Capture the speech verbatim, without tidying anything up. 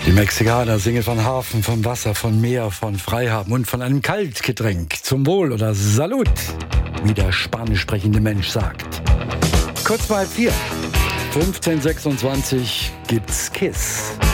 Die Mexikaner singen von Hafen, vom Wasser, von Meer, von Freihaben und von einem Kaltgetränk. Zum Wohl oder Salut, wie der spanisch sprechende Mensch sagt. Kurz vor halb vier, fünfzehn Uhr sechsundzwanzig gibt's Kiss.